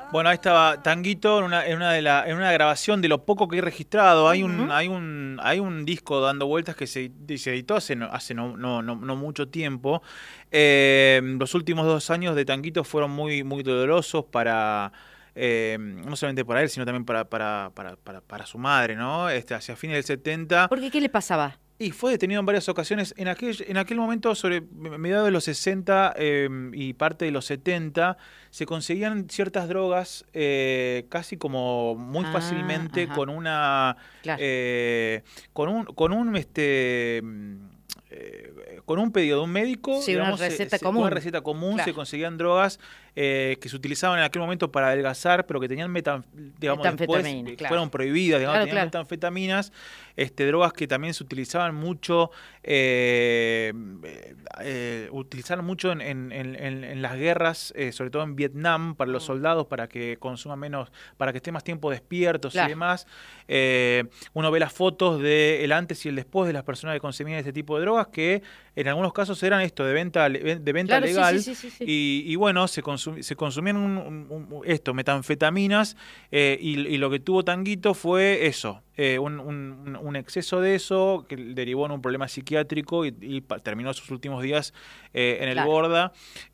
Bueno, ahí estaba Tanguito en una grabación de lo poco que he registrado. Hay un disco dando vueltas que se editó hace no mucho tiempo. Los últimos 2 años de Tanguito fueron muy dolorosos para no solamente para él, sino también para su madre, ¿no? Hacia fines del 70. ¿Por qué? ¿Qué le pasaba? Y fue detenido en varias ocasiones. En aquel momento, sobre mediados de los 60 y parte de los 70, se conseguían ciertas drogas casi como muy fácilmente Ajá. con una... Claro. Con un pedido de un médico, Sí, digamos, una receta con una común. receta común se Claro. conseguían drogas que se utilizaban en aquel momento para adelgazar, pero que tenían digamos, después Metanfetamina, claro. fueron prohibidas, digamos, Claro, tenían claro. metanfetaminas, drogas que también se utilizaban mucho, en las guerras, sobre todo en Vietnam, para los soldados, para que consuman menos, para que estén más tiempo despiertos Claro. y demás. Uno ve las fotos del antes y el después de las personas que consumían este tipo de drogas, que en algunos casos eran esto, de venta Claro, legal. sí. Y bueno, se consumían metanfetaminas, y lo que tuvo Tanguito fue eso, un exceso de eso que derivó en un problema psiquiátrico y terminó sus últimos días en el Claro. Borda,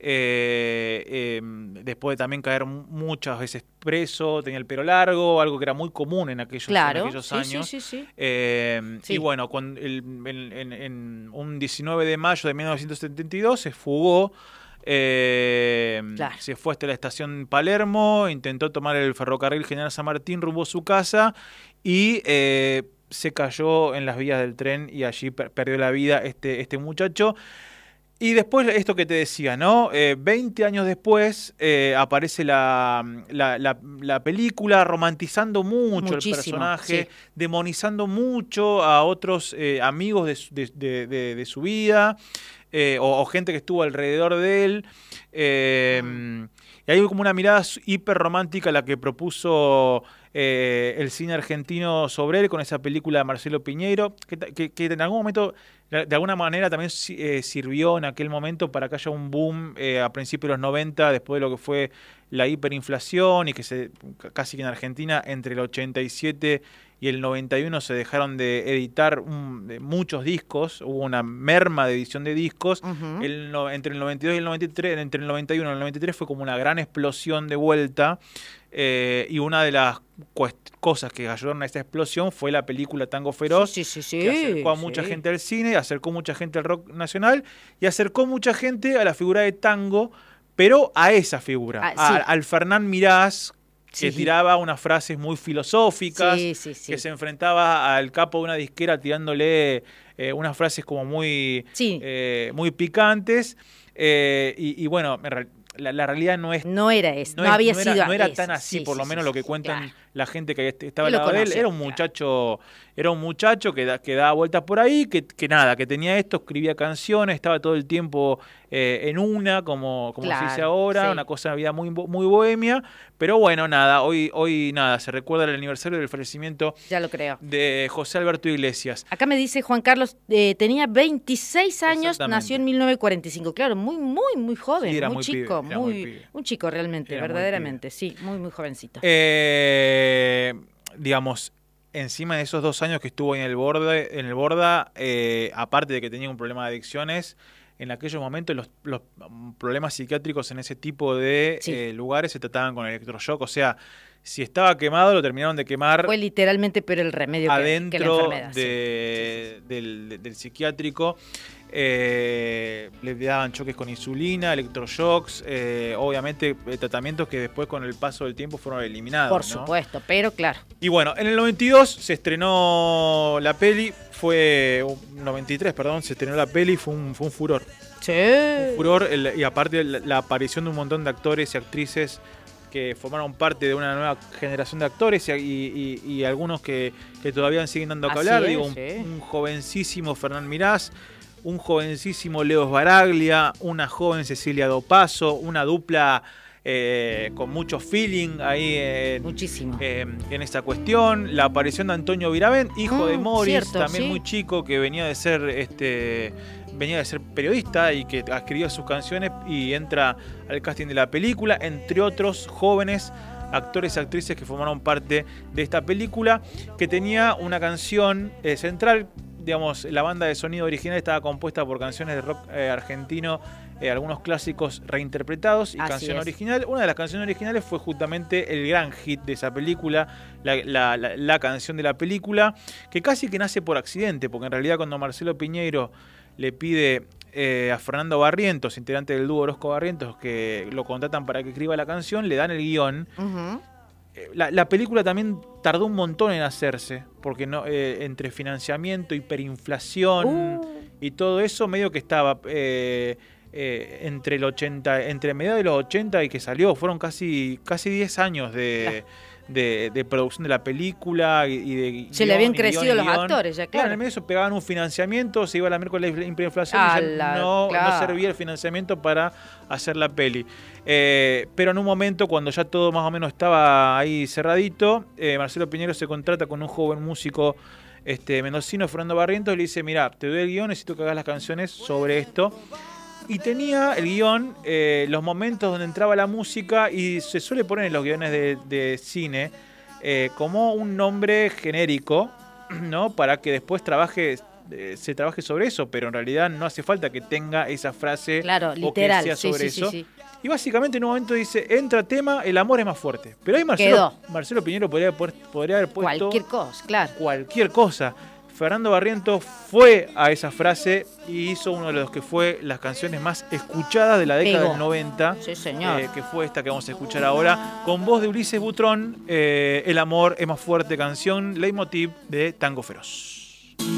después de también caer muchas veces preso. Tenía el pelo largo, algo que era muy común en aquellos años. Sí. Sí. Sí. Y bueno, en un 19 de mayo de 1972 se fugó. Claro. Se fue hasta la estación Palermo, intentó tomar el ferrocarril General San Martín rumbo a su casa y se cayó en las vías del tren y allí perdió la vida este muchacho. Y después, esto que te decía, ¿no? 20 años después aparece la película, romantizando mucho Muchísimo, el personaje, sí. demonizando mucho a otros amigos de su vida, o gente que estuvo alrededor de él. Y hay como una mirada hiper romántica la que propuso el cine argentino sobre él con esa película de Marcelo Piñeiro, que en algún momento, de alguna manera, también sirvió en aquel momento para que haya un boom a principios de los 90, después de lo que fue la hiperinflación, y que casi que en Argentina entre el 87 y el 91 se dejaron de editar muchos discos, hubo una merma de edición de discos. Entre el 92 y el 93, entre el 91 y el 93 fue como una gran explosión de vuelta, y una de las cosas que ayudaron a esta explosión fue la película Tango Feroz, Sí. que acercó a mucha gente al cine, acercó mucha gente al rock nacional y acercó mucha gente a la figura de Tango, pero a esa figura, al Fernán Mirás, que tiraba unas frases muy filosóficas, que se enfrentaba al capo de una disquera tirándole unas frases como muy picantes, y bueno, la realidad no era tan así, por lo menos lo que cuentan la gente que estaba al lado de él. Era un muchacho que daba vueltas por ahí, que tenía esto, escribía canciones, estaba todo el tiempo en como se dice ahora, una cosa de vida muy bohemia. Pero bueno, hoy se recuerda el aniversario del fallecimiento, ya lo creo, de José Alberto Iglesias. Acá me dice Juan Carlos, tenía 26 años, nació en 1945. Claro, muy joven, sí, muy chico, pibe. un chico realmente, Era verdaderamente, muy jovencito. Digamos, encima de esos 2 años que estuvo en el Borda, aparte de que tenía un problema de adicciones, en aquellos momentos los problemas psiquiátricos en ese tipo de lugares se trataban con electroshock. O sea, si estaba quemado, lo terminaron de quemar. Fue literalmente, pero el remedio adentro que la enfermedad. Del psiquiátrico. Le daban choques con insulina, electroshocks, obviamente tratamientos que después, con el paso del tiempo, fueron eliminados. Por supuesto, pero claro. Y bueno, en el 92 se estrenó la peli, 93, perdón, se estrenó la peli, fue un furor. Sí. Un furor, y aparte la aparición de un montón de actores y actrices que formaron parte de una nueva generación de actores y algunos que todavía siguen dando que hablar. Un jovencísimo Fernán Mirás, un jovencísimo Leo Sbaraglia, una joven Cecilia Dopazo, una dupla con mucho feeling ahí en esta cuestión. La aparición de Antonio Viravent, hijo de Morris, también muy chico, que venía de ser periodista y que escribió sus canciones y entra al casting de la película, entre otros jóvenes actores y actrices que formaron parte de esta película, que tenía una canción central. Digamos, la banda de sonido original estaba compuesta por canciones de rock argentino, algunos clásicos reinterpretados y canción original. Una de las canciones originales fue justamente el gran hit de esa película, la canción de la película, que casi que nace por accidente, porque en realidad cuando Marcelo Piñeiro le pide a Fernando Barrientos, integrante del dúo Orozco Barrientos, que lo contratan para que escriba la canción, le dan el guión. La película también tardó un montón en hacerse, porque no, entre financiamiento, hiperinflación y todo eso, medio que estaba entre mediados de los 80 y que salió. Fueron casi 10 años de producción de la película y de se le habían crecido los actores, ya claro. En el medio eso pegaban un financiamiento, se iba a la miércoles de la hiperinflación y no servía el financiamiento para hacer la peli. Pero en un momento, cuando ya todo más o menos estaba ahí cerradito, Marcelo Piñeiro se contrata con un joven músico mendocino, Fernando Barrientos, y le dice: mirá, te doy el guión, necesito que hagas las canciones sobre esto. Y tenía el guión, los momentos donde entraba la música, y se suele poner en los guiones de cine como un nombre genérico, ¿no? Para que después se trabaje sobre eso, pero en realidad no hace falta que tenga esa frase literal, o que sea sobre eso. Sí. Y básicamente en un momento dice: entra tema, el amor es más fuerte. Pero ahí Marcelo Piñeiro podría haber puesto cualquier cosa, claro. Cualquier cosa. Fernando Barrientos fue a esa frase y hizo uno de los que fue las canciones más escuchadas de la década del 90. Sí, señor. Que fue esta que vamos a escuchar ahora, con voz de Ulises Butrón, El amor es más fuerte, canción leitmotiv de Tango Feroz.